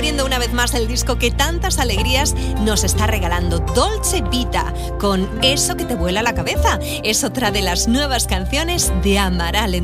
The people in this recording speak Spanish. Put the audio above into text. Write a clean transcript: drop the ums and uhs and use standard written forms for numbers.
abriendo una vez más el disco que tantas alegrías nos está regalando. Dolce Vita, con Eso que te vuela la cabeza. Es otra de las nuevas canciones de Amaral.